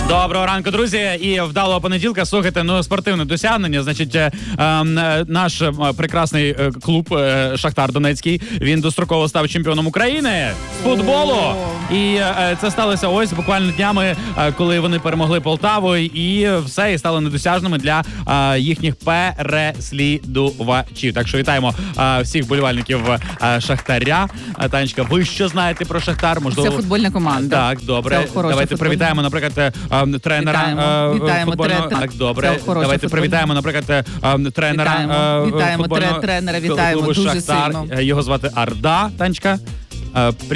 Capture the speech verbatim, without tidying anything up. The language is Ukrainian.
Доброго ранку, друзі, і вдалого понеділка. Слухайте, ну спортивне досягнення. Значить, е, е, наш е, прекрасний е, клуб е, Шахтар Донецький. Він достроково став чемпіоном України з футболу. І е, це сталося ось буквально днями, е, коли вони перемогли Полтаву, і все, і стали недосяжними для е, їхніх переслідувачів. Так що вітаємо е, всіх болівальників е, Шахтаря. Е, Танечка, ви що знаєте про Шахтар? Можливо, це футбольна команда. Так, добре. Це хороша Давайте футбольна. привітаємо, наприклад, е, тренера. Вітаємо. е, Вітаємо футбольного. тренера. Так, добре. Це хороша Давайте футбольна. привітаємо, наприклад, е, тренера. Вітаємо. е, Вітаємо футбольного тренера, вітаємо клубу дуже Шахтар. сильно. Його звати Арда, Танечка. Е,